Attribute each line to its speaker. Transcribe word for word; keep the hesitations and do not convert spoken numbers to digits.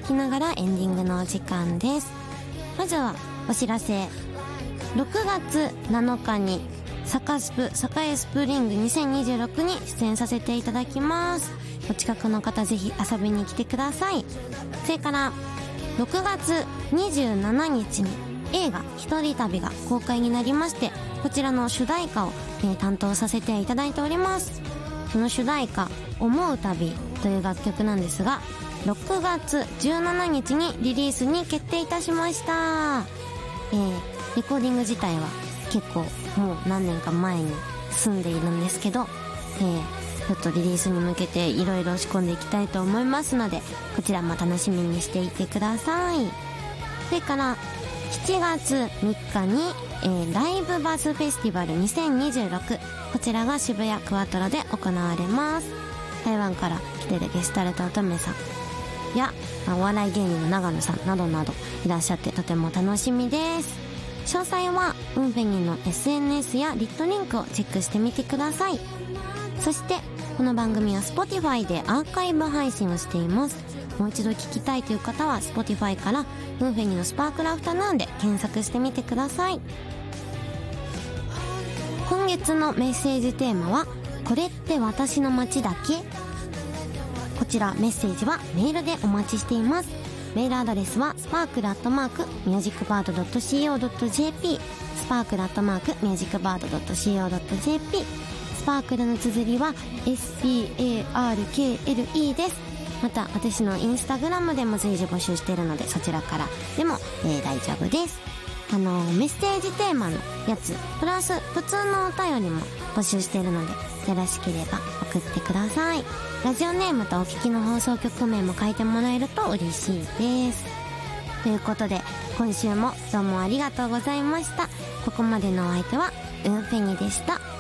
Speaker 1: きながらエンディングのお時間です。まずはお知らせ。ろくがつなのかにサカスプ栄スプリングにせんにじゅうろくに出演させていただきます。お近くの方ぜひ遊びに来てください。それからろくがつにじゅうしちにちに映画一人旅が公開になりまして、こちらの主題歌を、えー、担当させていただいております。その主題歌思う旅という楽曲なんですが、ろくがつじゅうしちにちにリリースに決定いたしました。えー、レコーディング自体は結構もう何年か前に済んでいるんですけど、えー、ちょっとリリースに向けていろいろ仕込んでいきたいと思いますので、こちらも楽しみにしていてください。それからしちがつみっかに、えー、ライブバスフェスティバルにせんにじゅうろく、こちらが渋谷クワトロで行われます。台湾から来てるゲスタルト乙女さんや、まあ、お笑い芸人の長野さんなどなどいらっしゃって、とても楽しみです。詳細はウンフェニの エスエヌエス やリットリンクをチェックしてみてください。そしてこの番組は Spotify でアーカイブ配信をしています。もう一度聞きたいという方は Spotify からウンフェニのスパークルアフタヌーンで検索してみてください。今月のメッセージテーマはこれって私の街だけ。こちらメッセージはメールでお待ちしています。メールアドレスはスパークルアットマークミュージックバードドットシーオードットジェーピー、 スパークルアットマークミュージックバードドットシーオードットジェーピー、 スパークルの綴りは エスピーエーアールケーエルイー です。また私のインスタグラムでも随時募集しているので、そちらからでも、えー、大丈夫です。あのメッセージテーマのやつプラス普通のお便りも募集しているので、よろしければ送ってください。ラジオネームとお聞きの放送局名も書いてもらえると嬉しいです。ということで今週もどうもありがとうございました。ここまでのお相手はウンフェニでした。